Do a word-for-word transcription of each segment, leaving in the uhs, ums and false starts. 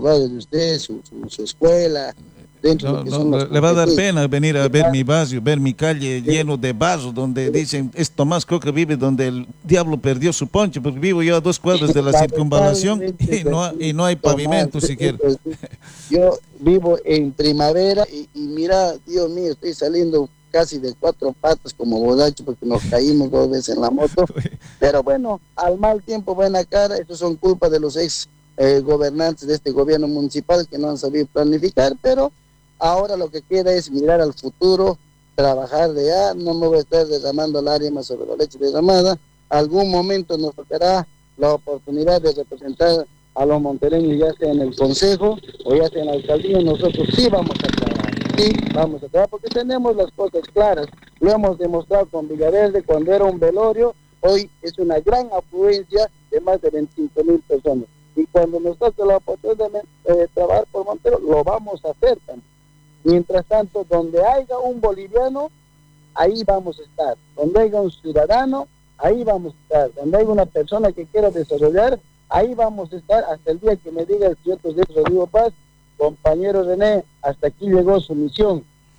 barrio de usted, su, su, su escuela, dentro No, de lo que no, son le las le va a dar competencias. pena venir a ver mi barrio, ver mi calle Sí, lleno de barro, donde dicen, es Tomás Coca vive donde el diablo perdió su poncho, porque vivo yo a dos cuadras de la circunvalación lamentablemente y es no, ha- y así, no hay Tomás, pavimento es siquiera. así. Yo vivo en primavera y, y mira, Dios mío, estoy saliendo casi de cuatro patas como borracho porque nos caímos dos veces en la moto. Pero bueno, al mal tiempo buena cara, estos son culpa de los ex eh, gobernantes de este gobierno municipal que no han sabido planificar, pero ahora lo que queda es mirar al futuro, trabajar de ya, no me voy a estar derramando lágrimas sobre la leche derramada. Algún momento nos tocará la oportunidad de representar a los montereños, ya sea en el consejo o ya sea en la alcaldía. Nosotros sí vamos a trabajar, sí vamos a trabajar porque tenemos las cosas claras. Lo hemos demostrado con Villaverde cuando era un velorio, hoy es una gran afluencia de más de veinticinco mil personas. Y cuando nos toque la oportunidad de eh, trabajar por Montero, lo vamos a hacer también. Mientras tanto, donde haya un boliviano, ahí vamos a estar. Donde haya un ciudadano, ahí vamos a estar. Donde haya una persona que quiera desarrollar, ahí vamos a estar hasta el día que me diga el señor José Rodrigo Paz, compañero René, hasta aquí llegó su misión.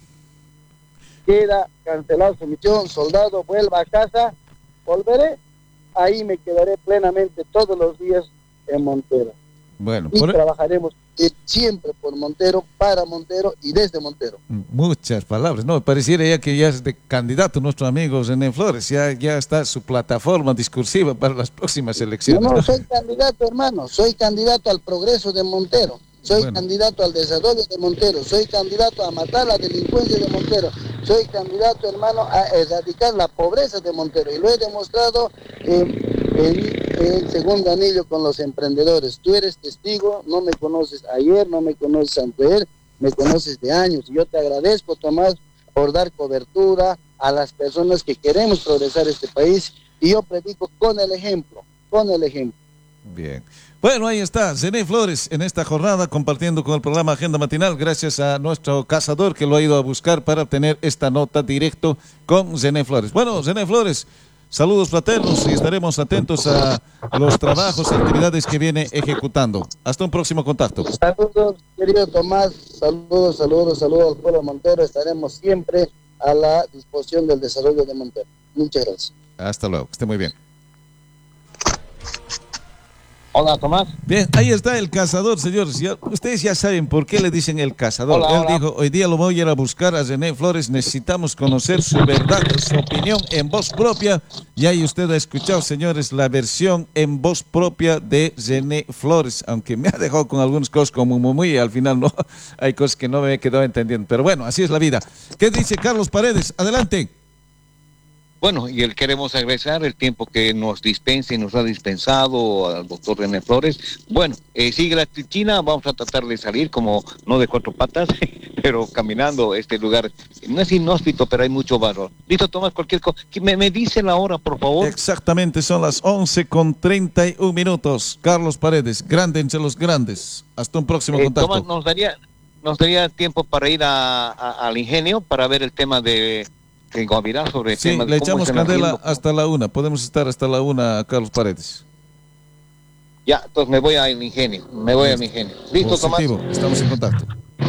Queda cancelada su misión, soldado, vuelva a casa, volveré, ahí me quedaré plenamente todos los días en Montero. Bueno, Y por, trabajaremos siempre por Montero, para Montero y desde Montero. muchas palabras, no, pareciera ya que ya es de candidato nuestro amigo René Flores, ya, ya está su plataforma discursiva para las próximas No, elecciones. no, ¿No? soy candidato, hermano, soy candidato al progreso de Montero, soy Bueno, candidato al desarrollo de Montero, soy candidato a matar la delincuencia de Montero, soy candidato, hermano, a erradicar la pobreza de Montero, y lo he demostrado en, en, en el segundo anillo con los emprendedores. Tú eres testigo, no me conoces ayer, no me conoces anteayer, me conoces de años, y yo te agradezco, Tomás, por dar cobertura a las personas que queremos progresar este país, y yo predico con el ejemplo, con el ejemplo. bien. Bueno, ahí está, René Flores en esta jornada compartiendo con el programa Agenda Matinal, gracias a nuestro cazador que lo ha ido a buscar para obtener esta nota directo con René Flores. Bueno, René Flores, saludos fraternos y estaremos atentos a los trabajos y actividades que viene ejecutando. Hasta un próximo contacto. Saludos, querido Tomás, saludos, saludos, saludos al pueblo Montero, estaremos siempre a la disposición del desarrollo de Montero. Muchas gracias. Hasta luego, que esté muy bien. Hola, Tomás. Bien, ahí está el cazador, señores. Ya, ustedes ya saben por qué le dicen el cazador. Hola, Él hola. dijo, hoy día lo voy a ir a buscar a René Flores, necesitamos conocer su verdad, su opinión en voz propia. Y ahí usted ha escuchado, señores, la versión en voz propia de René Flores, aunque me ha dejado con algunas cosas como muy, muy, y al final no, hay cosas que no me he quedado entendiendo. Pero bueno, así es la vida. ¿Qué dice Carlos Paredes? Adelante. Bueno, y el queremos agradecer el tiempo que nos dispensa y nos ha dispensado al doctor René Flores. Bueno, eh, sigue la China, vamos a tratar de salir como no de cuatro patas, pero caminando este lugar. No es inhóspito, pero hay mucho valor. Listo, Tomás, cualquier cosa. ¿Me, me dice la hora, por favor? Exactamente, son las once con treinta y un minutos. Carlos Paredes, grande entre los grandes. Hasta un próximo Eh, contacto. Tomás, nos daría, nos daría tiempo para ir a, a, al ingenio para ver el tema de... que Guavirá sobre el Sí, tema de le cómo echamos están candela haciendo. hasta la una. Podemos estar hasta la una, Carlos Paredes. Ya, entonces me voy al ingenio. Me voy al ingenio. Listo, Tomás. Positivo, estamos en contacto.